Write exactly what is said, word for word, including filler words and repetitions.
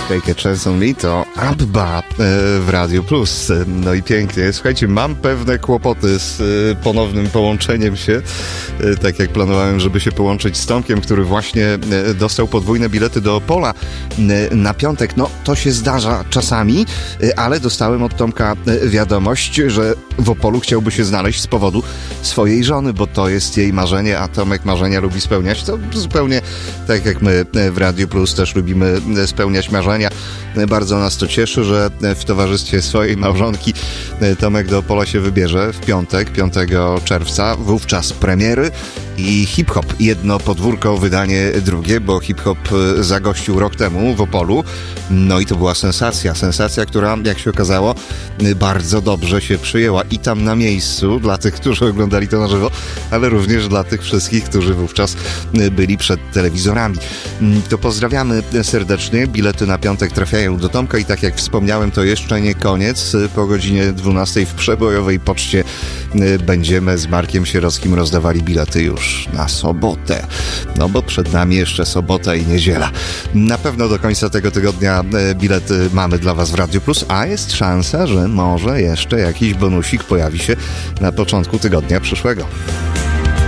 Take a Chance on Me to Abba w Radiu Plus. No i pięknie. Słuchajcie, mam pewne kłopoty z ponownym połączeniem się, tak jak planowałem, żeby się połączyć z Tomkiem, który właśnie dostał podwójne bilety do Opola na piątek. No, to się zdarza czasami, ale dostałem od Tomka wiadomość, że w Opolu chciałby się znaleźć z powodu swojej żony, bo to jest jej marzenie, a Tomek marzenia lubi spełniać. To zupełnie tak jak my w Radiu Plus też lubimy spełniać marzenia. Bardzo nas to cieszy, że w towarzystwie swojej małżonki Tomek do Opola się wybierze w piątek, piątego czerwca. Wówczas premiery i hip-hop. Jedno podwórko, wydanie drugie, bo hip-hop zagościł rok temu w Opolu. No i to była sensacja. Sensacja, która, jak się okazało, bardzo dobrze się przyjęła i tam na miejscu, dla tych, którzy oglądali to na żywo, ale również dla tych wszystkich, którzy wówczas byli przed telewizorami. To pozdrawiamy serdecznie. Bilety na piątek trafiają do Tomka i tak jak wspomniałem, to jeszcze nie koniec. Po godzinie dwunastej w przebojowej poczcie będziemy z Markiem Sierockim rozdawali bilety już na sobotę. No bo przed nami jeszcze sobota i niedziela. Na pewno do końca tego tygodnia bilety mamy dla Was w Radiu Plus, a jest szansa, że może jeszcze jakiś bonusik pojawi się na początku tygodnia przyszłego.